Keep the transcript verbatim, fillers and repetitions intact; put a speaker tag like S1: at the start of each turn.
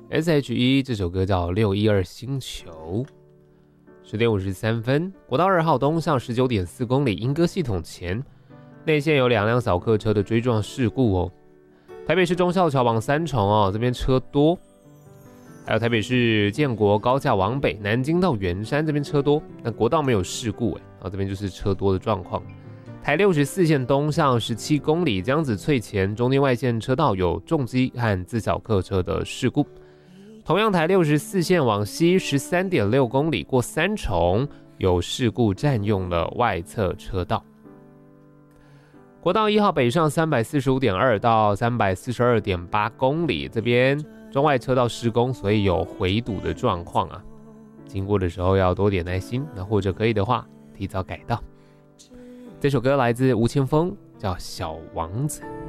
S1: S H E 这首歌叫六一二星球。十点五十三分，国道二号东向十九点四公里莺歌系统前内线有两辆小客车的追撞事故哦。台北市忠孝桥往三重哦，这边车多。还有台北市建国高架往北，南京到圆山这边车多，但国道没有事故哎，然后这边就是车多的状况。台六十四线东向十七公里江子翠前中间外线车道有重机和自小客车的事故。同样台六十四线往西 十三点六公里过三重有事故占用了外侧车道。国道一号北上 三百四十五点二 到 三百四十二点八公里，这边中外车道施工，所以有回堵的状况啊。经过的时候要多点耐心，那或者可以的话提早改道。这首歌来自吴青峰，叫《小王子》。